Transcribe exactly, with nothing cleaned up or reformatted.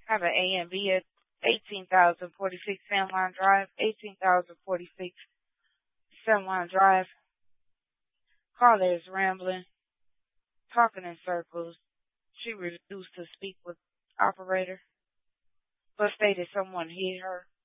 Have an A and B at eighteen thousand forty-six San Juan Drive, eighteen thousand forty-six San Juan Drive. Caller is rambling, talking in circles. She refused to speak with operator, but stated someone hit her.